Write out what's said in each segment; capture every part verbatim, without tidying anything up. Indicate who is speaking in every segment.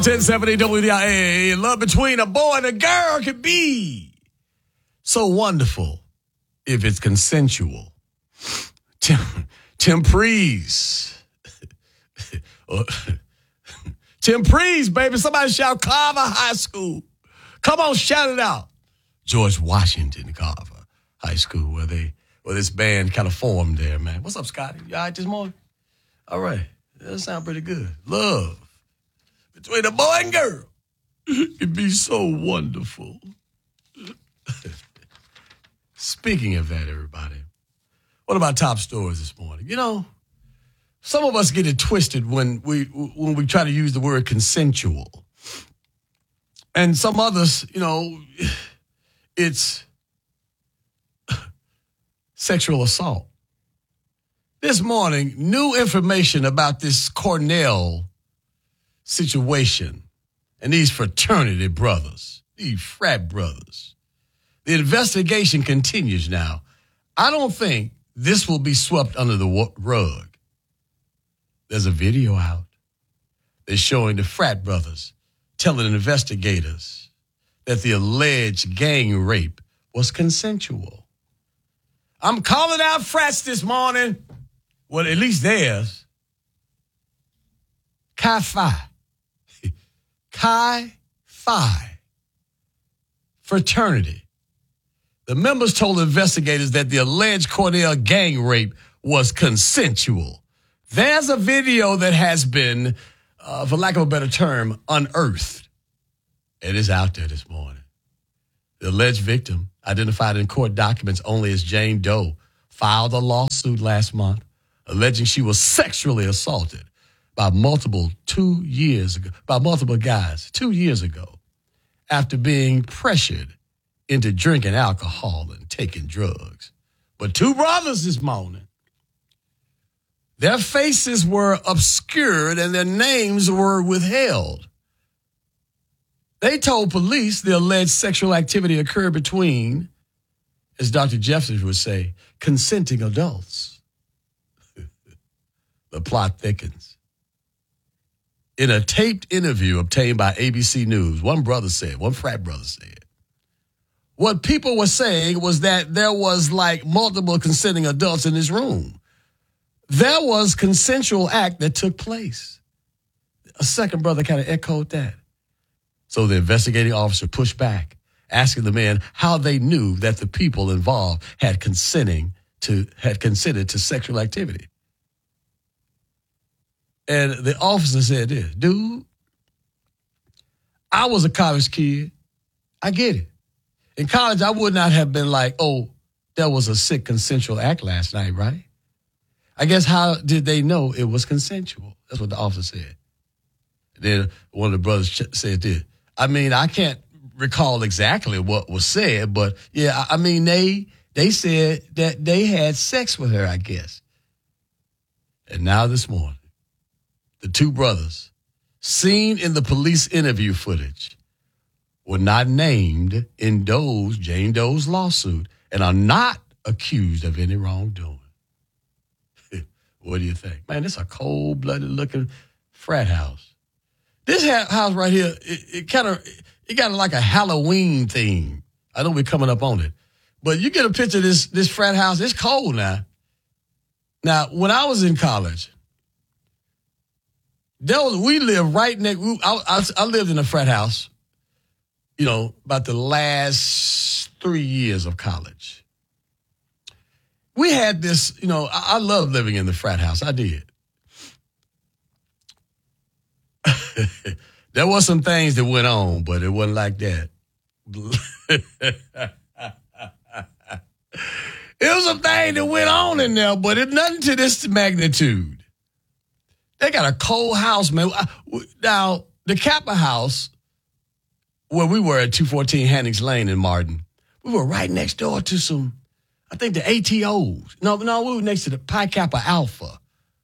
Speaker 1: ten seventy W D I A. Love between a boy and a girl can be so wonderful if it's consensual. Tim, Tim Prees. Tim Prees, baby. Somebody shout Carver High School. Come on, shout it out. George Washington Carver High School, where they where this band kind of formed there, man. What's up, Scotty? You all right this morning? All right. That sounds pretty good. Love between a boy and girl. It'd be so wonderful. Speaking of that, everybody, what about top stories this morning? You know, some of us get it twisted when we when we try to use the word consensual. And some others, you know, it's sexual assault. This morning, new information about this Cornell situation and these fraternity brothers, these frat brothers. The investigation continues now. I don't think this will be swept under the rug. There's a video out that's showing the frat brothers telling investigators that the alleged gang rape was consensual. I'm calling out frats this morning. Well, at least theirs. Chi Phi. Chi Phi. Fraternity. The members told investigators that the alleged Cornell gang rape was consensual. There's a video that has been, uh, for lack of a better term, unearthed. It is out there this morning. The alleged victim, identified in court documents only as Jane Doe, filed a lawsuit last month alleging she was sexually assaulted by multiple two years ago, by multiple guys two years ago after being pressured into drinking alcohol and taking drugs. But two brothers this morning, their faces were obscured and their names were withheld. They told police the alleged sexual activity occurred between, as Doctor Jeffers would say, consenting adults. The plot thickens. In a taped interview obtained by A B C News, one brother said, one frat brother said, what people were saying was that there was like multiple consenting adults in this room. There was consensual act that took place. A second brother kind of echoed that. So the investigating officer pushed back, asking the men how they knew that the people involved had consenting to had consented to sexual activity. And the officer said this, dude, I was a college kid. I get it. In college, I would not have been like, oh, there was a sick consensual act last night, right? I guess how did they know it was consensual? That's what the officer said. Then one of the brothers ch- said this. I mean, I can't recall exactly what was said, but yeah, I mean, they they said that they had sex with her, I guess. And now this morning, the two brothers, seen in the police interview footage, were not named in Doe's, Jane Doe's lawsuit and are not accused of any wrongdoing. What do you think? Man, this is a cold-blooded looking frat house. This ha- house right here, it, it kind of, it got like a Halloween theme. I know we're coming up on it. But you get a picture of this, this frat house, it's cold now. Now, when I was in college, there was, we lived right next, I, I, I lived in a frat house, you know, about the last three years of college. We had this, you know, I, I loved living in the frat house. I did. There were some things that went on, but it wasn't like that. It was a thing that went on in there, but it nothing to this magnitude. They got a cold house, man. Now, the Kappa house, where we were at two fourteen Hannings Lane in Martin, we were right next door to some, I think the A T Os. No, no, we were next to the Pi Kappa Alpha.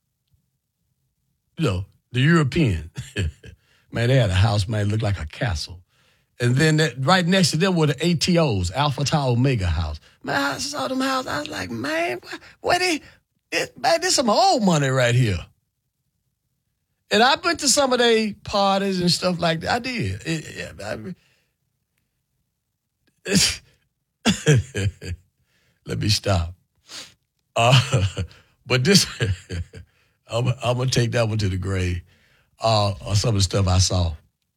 Speaker 1: You know, the European. Man, they had a house, man, it looked like a castle. And then that, right next to them were the A T Os, Alpha Tau Omega house. Man, I saw them houses. I was like, man, what, what they, it, man, this is some old money right here. And I went to some of their parties and stuff like that. I did. It, yeah, I, let me stop. Uh, but this, I'm, I'm going to take that one to the grave. Uh, or some of the stuff I saw.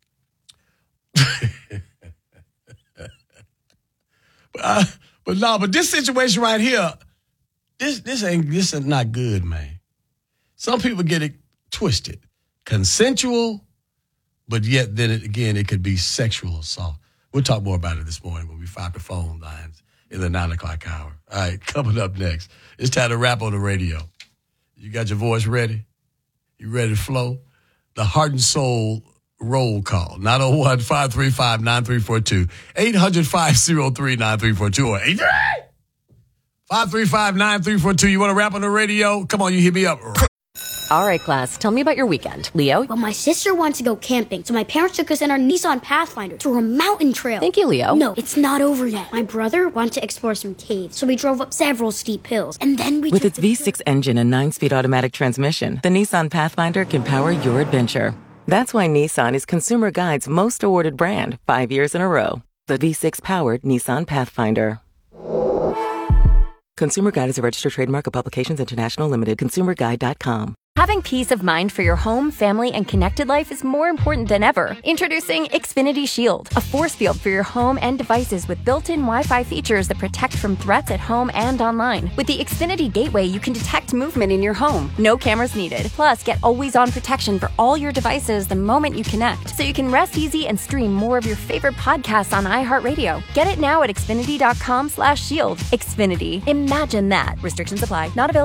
Speaker 1: but, I, but no, but this situation right here, this this ain't this is not good, man. Some people get it twisted. Consensual, but yet then it, again, it could be sexual assault. We'll talk more about it this morning when we fire the phone lines in the nine o'clock hour. All right, coming up next, it's time to rap on the radio. You got your voice ready? You ready to flow? The Heart and Soul roll call, nine oh one, five three five, nine three four two, eight hundred, five oh three, nine three four two, or eight five three five, nine three four two. You want to rap on the radio? Come on, you hit me up.
Speaker 2: All right, class, tell me about your weekend. Leo?
Speaker 3: Well, my sister wants to go camping, so my parents took us in our Nissan Pathfinder through a mountain trail.
Speaker 2: Thank you, Leo.
Speaker 3: No, it's not over yet. My brother wanted to explore some caves, so we drove up several steep hills, and then we
Speaker 4: With
Speaker 3: took
Speaker 4: its
Speaker 3: the
Speaker 4: V six engine and nine-speed automatic transmission, the Nissan Pathfinder can power your adventure. That's why Nissan is Consumer Guide's most awarded brand five years in a row. The V six-powered Nissan Pathfinder. Consumer Guide is a registered trademark of Publications International Limited. consumer guide dot com.
Speaker 2: Having peace of mind for your home, family, and connected life is more important than ever. Introducing Xfinity Shield, a force field for your home and devices with built-in Wi-Fi features that protect from threats at home and online. With the Xfinity Gateway, you can detect movement in your home. No cameras needed. Plus, get always-on protection for all your devices the moment you connect, so you can rest easy and stream more of your favorite podcasts on iHeartRadio. Get it now at Xfinity dot com slash shield. Xfinity. Imagine that. Restrictions apply. Not available.